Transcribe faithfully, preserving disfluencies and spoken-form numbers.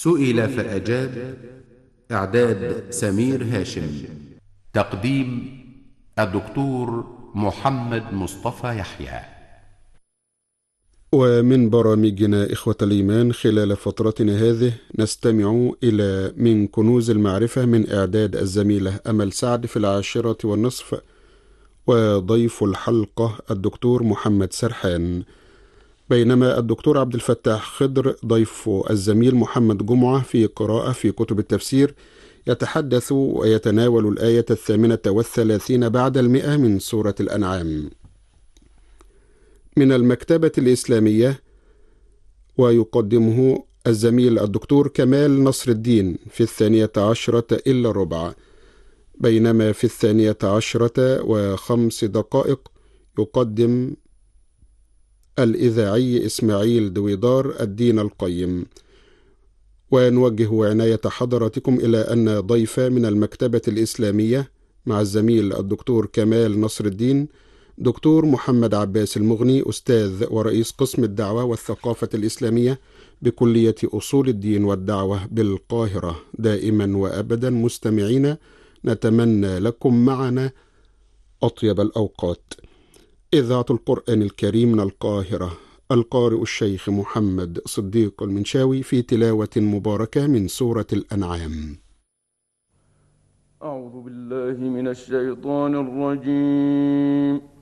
سئل فأجاب. إعداد سمير هاشم. تقديم الدكتور محمد مصطفى يحيى. ومن برامجنا إخوة الإيمان خلال فترتنا هذه نستمع إلى من كنوز المعرفة من إعداد الزميلة أمل سعد في العاشرة والنصف، وضيف الحلقة الدكتور محمد سرحان، بينما الدكتور عبد الفتاح خضر ضيف الزميل محمد جمعة في قراءة في كتب التفسير يتحدث ويتناول الآية الثامنة والثلاثين بعد المئة من سورة الأنعام. من المكتبة الإسلامية، ويقدمه الزميل الدكتور كمال نصر الدين في الثانية عشرة إلا ربع، بينما في الثانية عشرة وخمس دقائق يقدم الإذاعي إسماعيل دويدار الدين القيم. ونوجه عناية حضراتكم إلى أن ضيف من المكتبة الإسلامية مع الزميل الدكتور كمال نصر الدين دكتور محمد عباس المغني، أستاذ ورئيس قسم الدعوة والثقافة الإسلامية بكلية أصول الدين والدعوة بالقاهرة. دائما وأبدا مستمعين نتمنى لكم معنا أطيب الأوقات. إذاعة القرآن الكريم من القاهرة، القارئ الشيخ محمد صديق المنشاوي في تلاوة مباركة من سورة الأنعام. أعوذ بالله من الشيطان الرجيم.